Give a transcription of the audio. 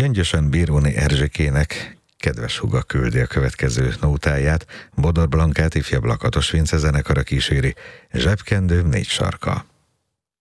Gyöngyösen Bíróni Erzsikének kedves húga küldi a következő nótáját, Bodor Blankát ifjabb Lakatos Vince zenekara kíséri, Zsebkendőm négy sarka.